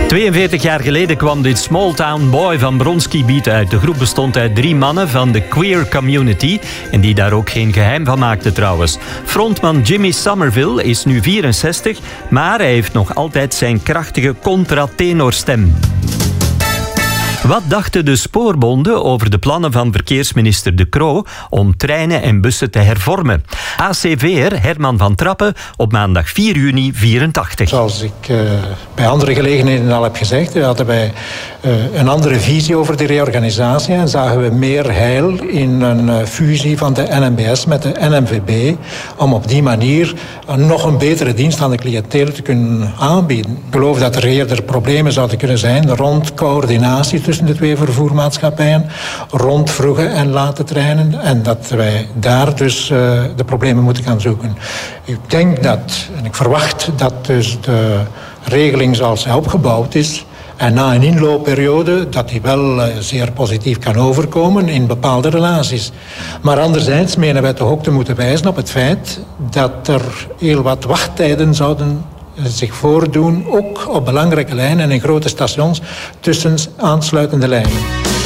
42 jaar geleden kwam dit Small Town Boy van Bronski Beat uit. De groep bestond uit 3 mannen van de queer community en die daar ook geen geheim van maakten trouwens. Frontman Jimmy Somerville is nu 64, maar hij heeft nog altijd zijn krachtige contratenorstem. Wat dachten de spoorbonden over de plannen van verkeersminister De Croo om treinen en bussen te hervormen? ACV'er Herman van Trappen op maandag 4 juni 84. Zoals ik bij andere gelegenheden al heb gezegd, hadden wij een andere visie over de reorganisatie en zagen we meer heil in een fusie van de NMBS met de NMVB om op die manier nog een betere dienst aan de cliëntelen te kunnen aanbieden. Ik geloof dat er eerder problemen zouden kunnen zijn rond coördinatie tussen de 2 vervoermaatschappijen, rond vroege en late treinen en dat wij daar dus de problemen moeten gaan zoeken. Ik denk dat, en ik verwacht dat dus de regeling zoals zij opgebouwd is en na een inloopperiode dat die wel zeer positief kan overkomen in bepaalde relaties. Maar anderzijds menen wij toch ook te moeten wijzen op het feit dat er heel wat wachttijden zouden zich voordoen, ook op belangrijke lijnen en in grote stations tussen aansluitende lijnen.